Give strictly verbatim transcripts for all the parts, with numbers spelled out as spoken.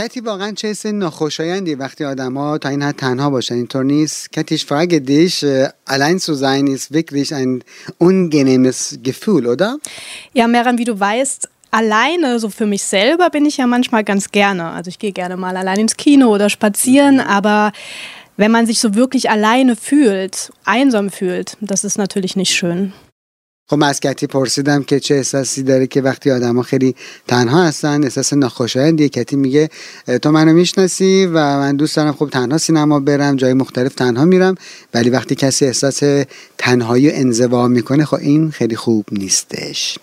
کتی واقعا چه حس ناخوشایندی وقتی آدم‌ها تا این حد تنها باشن. اینطور نیست؟ Kati, ich frage dich, allein zu sein ist wirklich ein unangenehmes Gefühl, oder? Ja, Meran, wie du weißt, alleine, so für mich selber, bin ich ja manchmal ganz gerne. Also ich gehe gerne mal allein ins Kino oder spazieren, aber wenn man sich so wirklich alleine fühlt, einsam fühlt, das ist natürlich nicht schön. خب من از کتی پرسیدم که چه احساسی داره که وقتی آدم‌ها خیلی تنها هستن، احساس ناخوشایندیه. کتی میگه تو منو میشناسی و من دوست دارم خب تنها سینما برم، جای مختلف تنها میرم، ولی وقتی کسی احساس تنهایی و انزوا میکنه خب این خیلی خوب نیستش.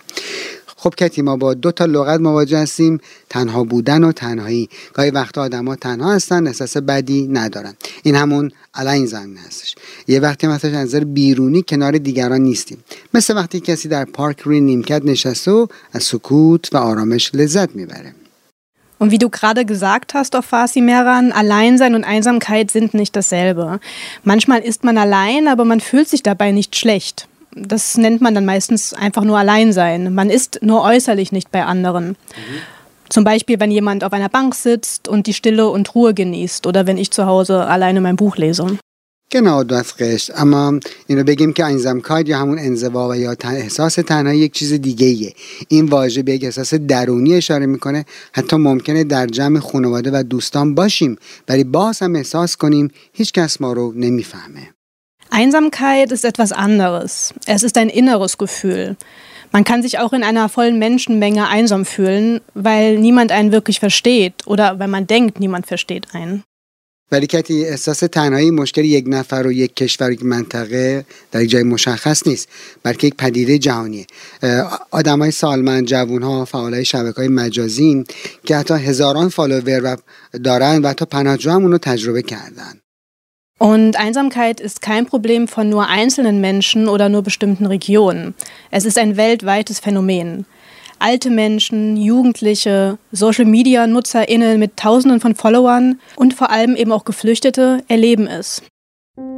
خب کتی، ما با دو تا لغت مواجه هستیم، تنها بودن و تنهایی. گاهی وقتا آدم‌ها تنها هستن، احساس بدی ندارن. این همون الاین زن هستش. یه وقتی مثلا از نظر بیرونی کنار دیگران نیستیم. مثل وقتی کسی در پارک روی نیمکت نشسته و از سکوت و آرامش لذت میبره. Und wie du gerade gesagt hast auf Farsi, Meran, Alleinsein und Einsamkeit sind nicht dasselbe. Manchmal ist man allein, aber man fühlt sich dabei nicht schlecht. Das nennt man dann meistens einfach nur Alleinsein. Man ist nur äußerlich nicht bei anderen. Mhm. Zum Beispiel, wenn jemand auf einer Bank sitzt und die Stille und Ruhe genießt oder wenn ich zu Hause alleine mein Buch lese. genau دستش. اما اینو بگیم که einsamkeit یا همون انزوا و یا احساس تنهایی یک چیز دیگه ایه. این واژه به یک احساس درونی اشاره میکنه. حتی ممکنه در جمع خانواده و دوستان باشیم ولی باز هم احساس کنیم هیچ کس ما رو نمیفهمه. Einsamkeit ist etwas anderes. Es ist ein inneres Gefühl. Man kann sich auch in einer vollen Menschenmenge einsam fühlen, weil niemand einen wirklich versteht oder weil man denkt, niemand versteht einen. ولی کتی احساس تنهایی مشکل یک نفر و یک کشور یک منطقه در یک جای مشخص نیست، بلکه یک پدیده جهانیه. آدمای سالمند، جوانها، فعالای شبکه‌های مجازی که حتی هزاران فالوور دارن و حتی پناهجو هم اونو تجربه کردن. Und Einsamkeit ist kein Problem von nur einzelnen Menschen oder nur bestimmten Regionen. Es ist ein weltweites Phänomen. Alte Menschen, Jugendliche, Social-Media-NutzerInnen mit Tausenden von Followern und vor allem eben auch Geflüchtete erleben es.